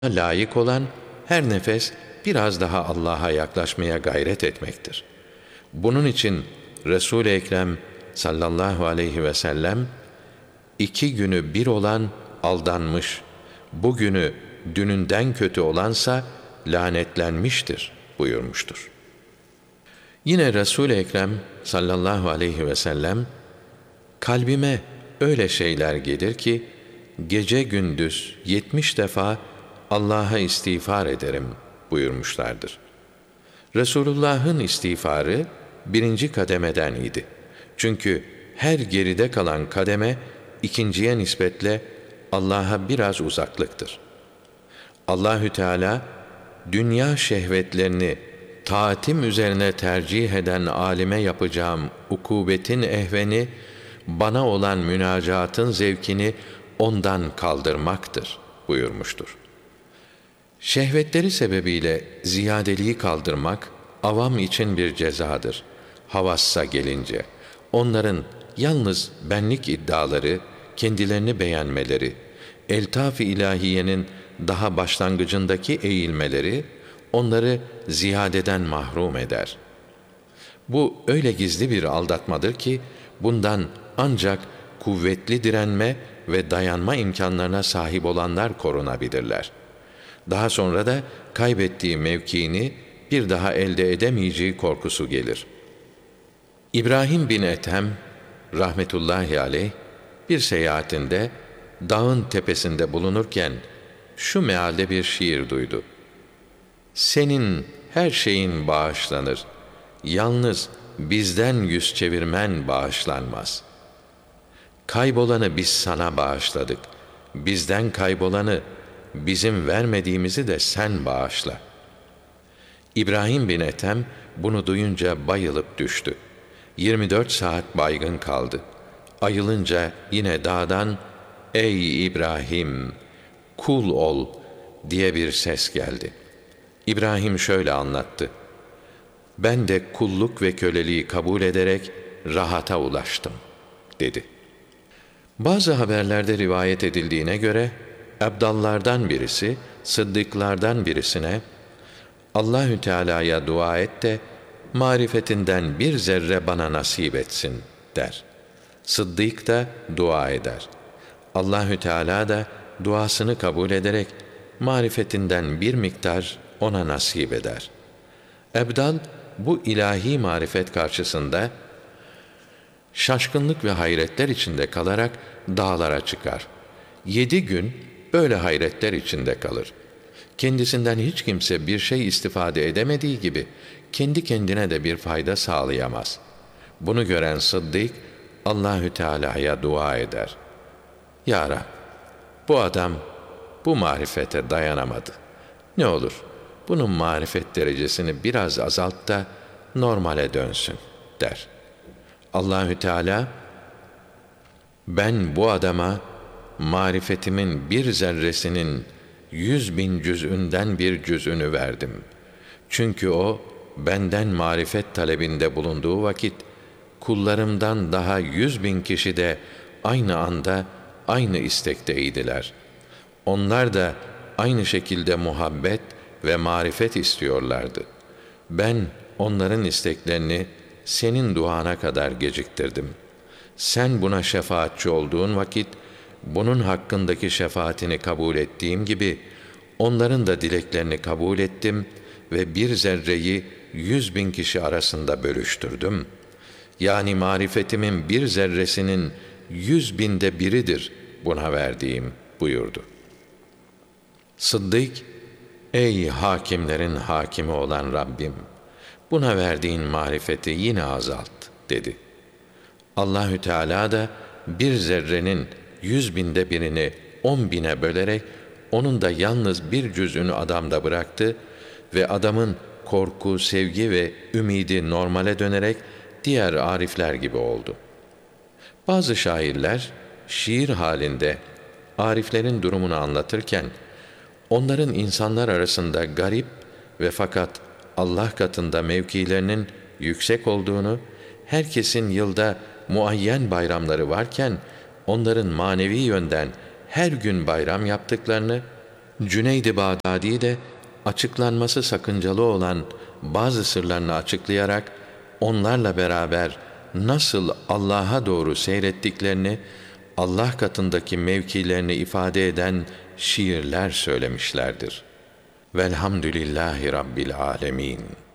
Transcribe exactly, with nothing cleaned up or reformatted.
layık olan her nefes biraz daha Allah'a yaklaşmaya gayret etmektir. Bunun için Resul-i Ekrem sallallahu aleyhi ve sellem iki günü bir olan aldanmış, bugünü dününden kötü olansa lanetlenmiştir buyurmuştur. Yine Resul-i Ekrem sallallahu aleyhi ve sellem kalbime öyle şeyler gelir ki gece gündüz yetmiş defa Allah'a istiğfar ederim buyurmuşlardır. Resulullah'ın istiğfarı birinci kademeden idi. Çünkü her geride kalan kademe ikinciye nispetle Allah'a biraz uzaklıktır. Allahü Teala dünya şehvetlerini taatim üzerine tercih eden alime yapacağım ukubetin ehveni, bana olan münacatın zevkini ondan kaldırmaktır buyurmuştur. Şehvetleri sebebiyle ziyadeliği kaldırmak avam için bir cezadır. Havassa gelince onların yalnız benlik iddiaları, kendilerini beğenmeleri, eltaf-ı ilahiyenin daha başlangıcındaki eğilmeleri onları ziyadeden mahrum eder. Bu öyle gizli bir aldatmadır ki bundan ancak kuvvetli direnme ve dayanma imkanlarına sahip olanlar korunabilirler. Daha sonra da kaybettiği mevkiini bir daha elde edemeyeceği korkusu gelir. İbrahim bin Ethem rahmetullahi aleyh bir seyahatinde dağın tepesinde bulunurken şu mealde bir şiir duydu. Senin her şeyin bağışlanır, yalnız bizden yüz çevirmen bağışlanmaz. Kaybolanı biz sana bağışladık, bizden kaybolanı bizim vermediğimizi de sen bağışla. İbrahim bin Ethem bunu duyunca bayılıp düştü. yirmi dört saat baygın kaldı. Ayılınca yine dağdan "Ey İbrahim, kul ol" diye bir ses geldi. İbrahim şöyle anlattı: "Ben de kulluk ve köleliği kabul ederek rahata ulaştım" dedi. Bazı haberlerde rivayet edildiğine göre abdallardan birisi sıddıklardan birisine Allahü Teala'ya dua et de marifetinden bir zerre bana nasip etsin der. Sıddık da dua eder. Allahü Teala da duasını kabul ederek marifetinden bir miktar ona nasip eder. Ebdal bu ilahi marifet karşısında şaşkınlık ve hayretler içinde kalarak dağlara çıkar. Yedi gün böyle hayretler içinde kalır. Kendisinden hiç kimse bir şey istifade edemediği gibi kendi kendine de bir fayda sağlayamaz. Bunu gören Sıddık Allahü Teala'ya dua eder. Ya Rab, bu adam bu marifete dayanamadı. Ne olur bunun marifet derecesini biraz azalt da normale dönsün der. Allahü Teala ben bu adama marifetimin bir zerresinin yüz bin cüz'ünden bir cüz'ünü verdim. Çünkü o benden marifet talebinde bulunduğu vakit kullarımdan daha yüz bin kişi de aynı anda aynı istekteydiler. Onlar da aynı şekilde muhabbet ve marifet istiyorlardı. Ben onların isteklerini senin duana kadar geciktirdim. Sen buna şefaatçi olduğun vakit bunun hakkındaki şefaatini kabul ettiğim gibi onların da dileklerini kabul ettim ve bir zerreyi yüz bin kişi arasında bölüştürdüm. Yani marifetimin bir zerresinin yüz binde biridir buna verdiğim buyurdu. Sıddık, ey hakimlerin hakimi olan Rabbim, buna verdiğin marifeti yine azalt dedi. Allahü Teala da bir zerrenin yüz binde birini on bine bölerek onun da yalnız bir cüz'ünü adamda bıraktı ve adamın korku, sevgi ve ümidi normale dönerek diğer arifler gibi oldu. Bazı şairler şiir halinde ariflerin durumunu anlatırken onların insanlar arasında garip ve fakat Allah katında mevkilerinin yüksek olduğunu, herkesin yılda muayyen bayramları varken onların manevi yönden her gün bayram yaptıklarını, Cüneyd-i Bağdadi de açıklanması sakıncalı olan bazı sırlarını açıklayarak onlarla beraber nasıl Allah'a doğru seyrettiklerini, Allah katındaki mevkilerini ifade eden şiirler söylemişlerdir. Velhamdülillahi Rabbil âlemin.